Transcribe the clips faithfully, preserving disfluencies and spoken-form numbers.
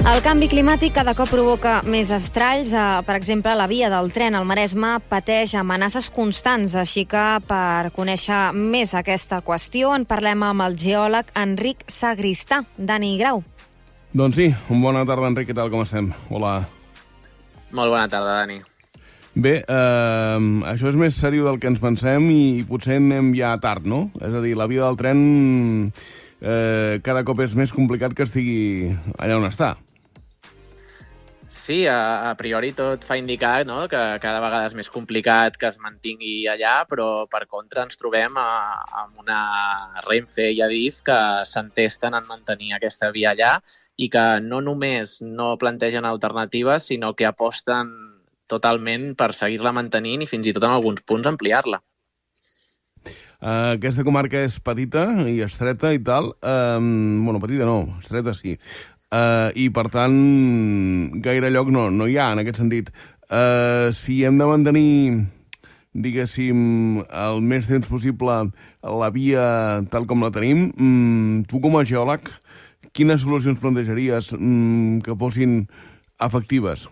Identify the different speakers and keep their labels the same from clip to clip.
Speaker 1: El canvi climàtic cada cop provoca més estralls. Per exemple, la via del tren al Maresme pateix amenaces constants, així que per conèixer més aquesta qüestió en parlem amb el geòleg Enric Sagristà. Dani Grau.
Speaker 2: Doncs sí, bona tarda, Enric, què tal, com estem? Hola.
Speaker 3: Molt bona tarda, Dani.
Speaker 2: Bé, eh, això és més seriós del que ens pensem i potser anem ja tard, no? És a dir, la via del tren eh, cada cop és més complicat que estigui allà on està.
Speaker 3: Sí, a, a priori tot fa indicar, no?, que cada vegada és més complicat que es mantingui allà, però per contra ens trobem a, amb una Renfe i Adif que s'entesten en mantenir aquesta via allà i que no només no plantegen alternatives, sinó que aposten totalment per seguir-la mantenint i fins i tot en alguns punts ampliar-la.
Speaker 2: Uh, aquesta comarca és petita i estreta i tal. Uh, bueno, petita no, estreta sí. Uh, I, per tant, gaire lloc no, no hi ha, en aquest sentit. Uh, si hem de mantenir, diguéssim, el més temps possible la via tal com la tenim, um, tu com a geòleg, quines solucions plantejaries um, que fossin efectives?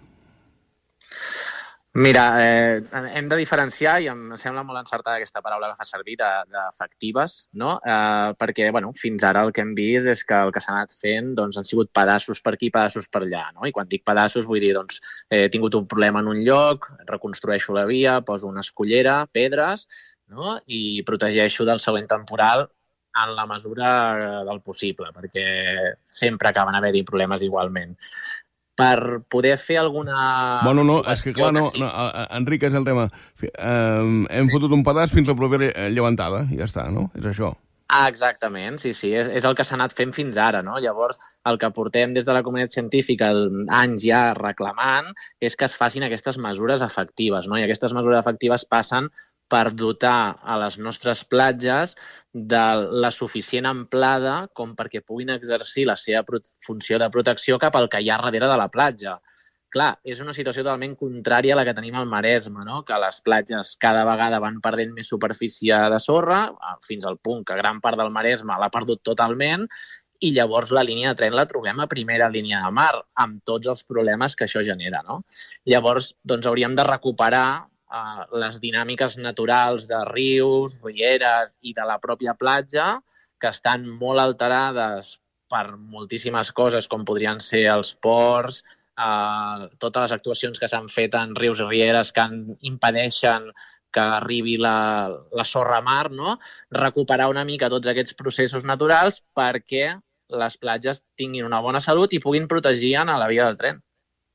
Speaker 3: Mira, eh, hem de diferenciar, i em sembla molt encertada aquesta paraula que fa servir, d'efectives, no? Eh, perquè, bueno, fins ara el que hem vist és que el que s'ha anat fent doncs, han sigut pedaços per aquí, pedaços per allà, no? I quan dic pedaços vull dir, doncs, he tingut un problema en un lloc, reconstrueixo la via, poso una escullera, pedres, no? I protegeixo del següent temporal en la mesura del possible, perquè sempre acaben haver-hi problemes igualment. Per poder fer alguna...
Speaker 2: Bueno, no, és que clar, no, no, Enric, és el tema. Um, hem sí. fotut un pedaç fins a la propera llevantada, i ja està, no? És això.
Speaker 3: Ah, exactament, sí, sí, és, és el que s'ha anat fent fins ara, no? Llavors, el que portem des de la comunitat científica anys ja reclamant és que es facin aquestes mesures efectives, no? I aquestes mesures efectives passen per dotar a les nostres platges de la suficient amplada com perquè puguin exercir la seva funció de protecció cap al que hi ha darrere de la platja. Clar, és una situació totalment contrària a la que tenim al Maresme, no? Que les platges cada vegada van perdent més superfície de sorra, fins al punt que gran part del Maresme l'ha perdut totalment, i llavors la línia de tren la trobem a primera línia de mar, amb tots els problemes que això genera, no? Llavors, doncs hauríem de recuperar Uh, les dinàmiques naturals de rius, rieres i de la pròpia platja, que estan molt alterades per moltíssimes coses, com podrien ser els ports, uh, totes les actuacions que s'han fet en rius i rieres que impedeixen que arribi la, la sorra a mar, no? Recuperar una mica tots aquests processos naturals perquè les platges tinguin una bona salut i puguin protegir a la via del tren.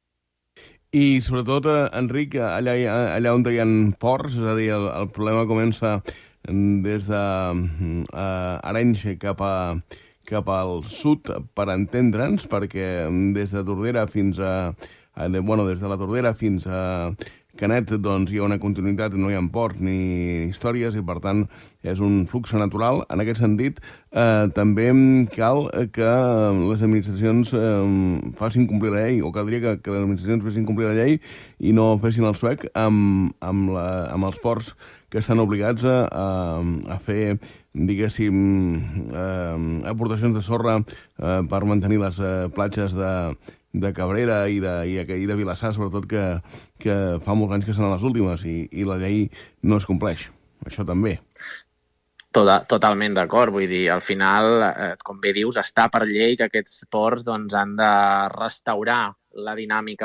Speaker 2: I, sobretot, Enric, allà, allà on hi ha ports, és a dir, el, el problema comença des de uh, Arenys cap, a, cap al sud, per entendre'ns, perquè des de Tordera fins a... a de, bueno, des de la Tordera fins a Canet, doncs, hi ha una continuïtat, no hi ha ports ni històries, i, per tant, és un flux natural. En aquest sentit, eh, també cal que les administracions eh, facin complir la llei, o caldria que, que les administracions fessin complir la llei i no fessin el suec amb, amb, la, amb els ports que estan obligats a, a, a fer, diguéssim, eh, aportacions de sorra eh, per mantenir les eh, platges de, de Cabrera i de, i, i de Vilassar, sobretot, que, que fa molts anys que són les últimes i, i la llei no es compleix. Això també.
Speaker 3: Tota, totalment d'acord. Vull dir, al final, eh, com bé dius, està per llei que aquests ports doncs, han de restaurar la dinàmica